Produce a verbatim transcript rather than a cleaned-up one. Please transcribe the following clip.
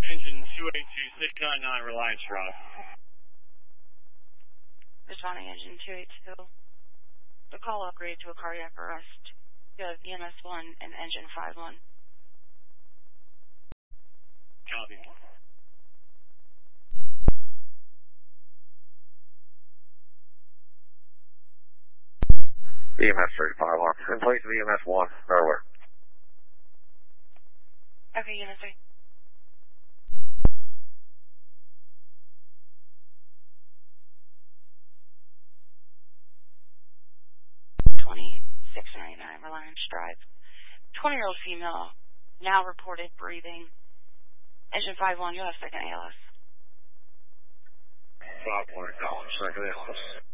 Engine two eight two, six nine nine, Reliance Drive. Responding engine two eight two. The call upgraded to a cardiac arrest. You have E M S one and engine five one. Copy. E M S thirty-five one. In place of E M S one, nowhere. Okay, unit three. twenty-six ninety-nine Reliance Drive. twenty-year-old female, now reported breathing. Engine five one, you have second A L S. five one, second A L S.